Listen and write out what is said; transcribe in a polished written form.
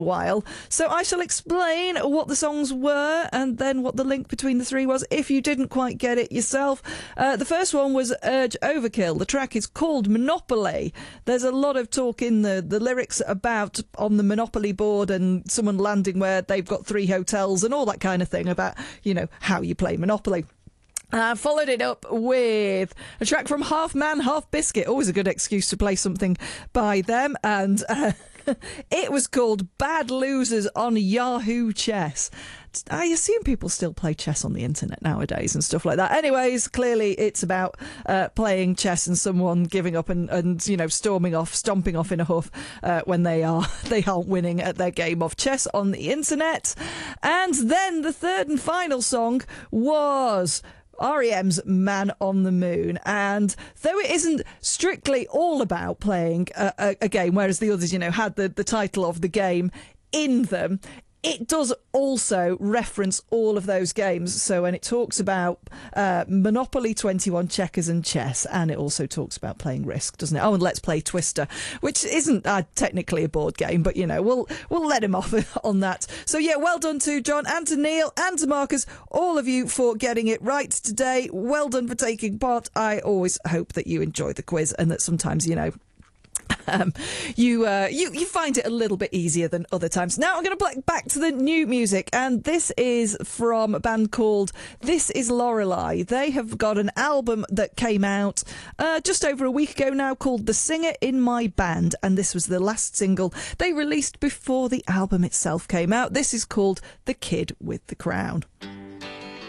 while, so I shall explain what the songs were and then what the link between the three was if you didn't quite get it yourself. The first one was Urge Overkill. The track is called Monopoly. There's a lot of talk in the lyrics about on the Monopoly board and someone landing where they've got 3 hotels and all that kind of thing about, you know, how you play Monopoly. I followed it up with a track from Half Man, Half Biscuit. Always a good excuse to play something by them. And it was called Bad Losers on Yahoo Chess. I assume people still play chess on the internet nowadays and stuff like that. Anyways, clearly it's about playing chess and someone giving up and you know, stomping off in a huff when they aren't winning at their game of chess on the internet. And then the third and final song was REM's Man on the Moon, and though it isn't strictly all about playing a game, whereas the others, you know, had the title of the game in them, it does also reference all of those games. So when it talks about Monopoly, 21, checkers and chess, and it also talks about playing Risk, doesn't it? Oh, and Let's Play Twister, which isn't technically a board game, but, you know, we'll let him off on that. So, yeah, well done to John and to Neil and to Marcus, all of you for getting it right today. Well done for taking part. I always hope that you enjoy the quiz and that sometimes, you know, you find it a little bit easier than other times. Now I'm going to play back to the new music, and this is from a band called This Is Lorelei. They have got an album that came out just over a week ago now called The Singer in My Band, and this was the last single they released before the album itself came out. This is called The Kid with the Crown.